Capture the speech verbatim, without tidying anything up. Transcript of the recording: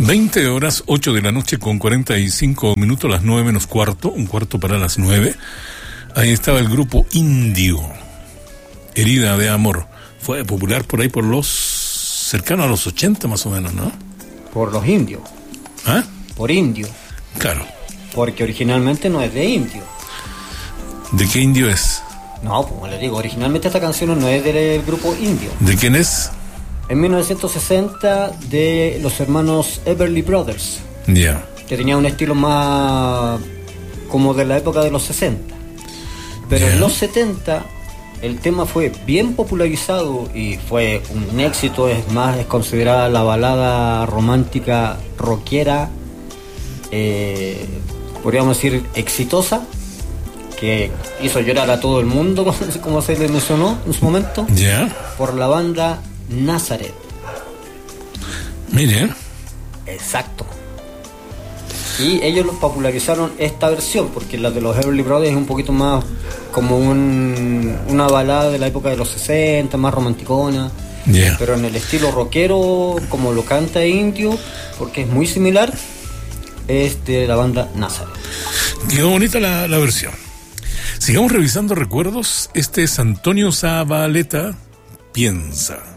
veinte horas, ocho de la noche con cuarenta y cinco minutos, las nueve menos cuarto, un cuarto para las nueve. Ahí estaba el grupo Indio, Herida de Amor. Fue popular por ahí por los, cercano a los ochenta más o menos, ¿no? Por los indios. ¿Ah? Por indio. Claro. Porque originalmente no es de indio. ¿De qué indio es? No, como les digo, originalmente esta canción no es del grupo Indio. ¿De quién es? En mil novecientos sesenta, de los hermanos Everly Brothers. Ya. Yeah. Que tenía un estilo más como de la época de los sesenta. Pero yeah. en los setenta el tema fue bien popularizado y fue un éxito. Es más, es considerada la balada romántica rockera, eh, podríamos decir exitosa, que hizo llorar a todo el mundo, como se le mencionó en su momento, ya yeah. por la banda Nazareth. Mire. Exacto. Y ellos popularizaron esta versión, porque la de los Everly Brothers es un poquito más como un, una balada de la época de los sesenta, más romanticona. Yeah. Pero en el estilo rockero, como lo canta Indio, porque es muy similar, es de la banda Nazareth. Quedó bonita la, la versión. Sigamos revisando recuerdos. Este es Antonio Zabaleta, Piensa.